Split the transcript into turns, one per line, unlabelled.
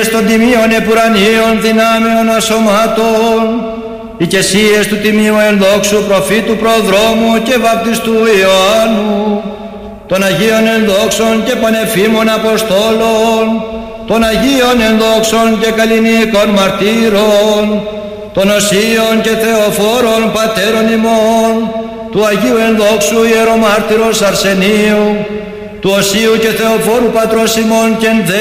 των τιμίων επουρανίων δυνάμεων ασωμάτων, οικεσίες του τιμίου ενδόξου προφήτου προδρόμου και βαπτιστού Ιωάννου, των Αγίων ενδόξων και πανεφήμων Αποστόλων, των Αγίων ενδόξων και καλλινίκων μαρτύρων, των Οσίων και Θεοφόρων πατέρων ημών, του Αγίου ενδόξου ιερομάρτυρος Αρσενίου, του Οσίου και Θεοφόρου πατρός ημών και